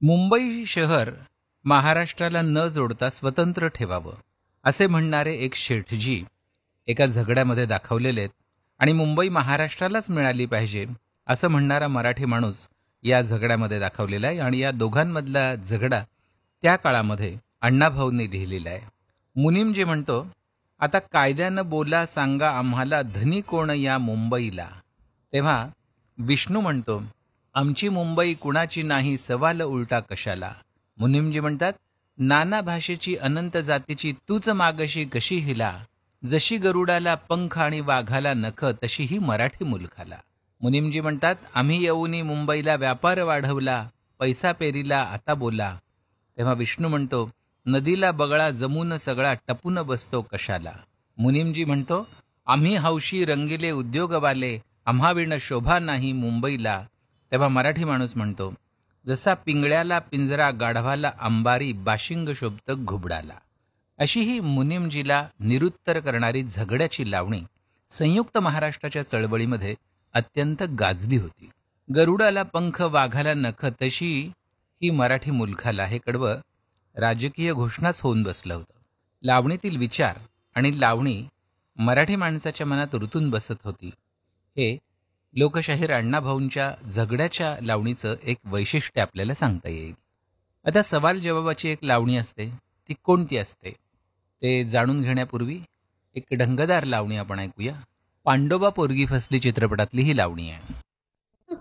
मुंबई शहर महाराष्ट्राला न जोडता स्वतंत्र ठेवावं असे म्हणणारे एक शेठजी एका झगड्यामध्ये दाखवलेले आहेत आणि मुंबई महाराष्ट्रालाच मिळाली पाहिजे असं म्हणणारा मराठी माणूस या झगड्यामध्ये दाखवलेला आहे आणि या दोघांमधला झगडा त्या काळामध्ये अण्णाभाऊंनी लिहिलेला आहे. मुनीमजी म्हणतो, आता कायद्यानं बोला सांगा आम्हाला धनी कोण या मुंबईला. तेव्हा विष्णू म्हणतो, आमची मुंबई कुणाची नाही सवाल उलटा कशाला. मुनीमजी म्हणतात, नाना भाषेची अनंत जातीची तूच मागशी कशी हिला. जशी गरुडाला पंख आणि वाघाला नख तशी ही मराठी मुलखाला. मुनीमजी म्हणतात, आम्ही येऊनी मुंबईला व्यापार वाढवला पैसा पेरीला आता बोला. तेव्हा विष्णू म्हणतो, नदीला बगळा जमून सगळा टपून बसतो कशाला. मुनीमजी म्हणतो, आम्ही हौशी रंगिले उद्योगवाले आम्हाविण शोभा नाही मुंबईला. तेव्हा मराठी माणूस म्हणतो, जसा पिंगळ्याला पिंजरा गाढवाला अंबारी बाशिंग शोभत घुबडाला. अशी ही मुनीमजीला निरुत्तर करणारी झगड्याची लावणी संयुक्त महाराष्ट्राच्या चळवळीमध्ये अत्यंत गाजली होती. गरुडाला पंख वाघाला नख तशी ही मराठी मुलखाला हे कडवं राजकीय घोषणाच होऊन बसलं होतं. लावणीतील विचार आणि लावणी मराठी माणसाच्या मनात रुतून बसत होती. हे लोकशाहीर अण्णाभाऊंच्या झगड्याच्या लावणीचं एक वैशिष्ट्य आपल्याला सांगता येईल. आता सवाल जवाबाची एक लावणी असते, ती कोणती असते ते जाणून घेण्यापूर्वी एक ढंगदार लावणी आपण ऐकूया. पांडोबा पोरगी फसली चित्रपटातली ही लावणी आहे.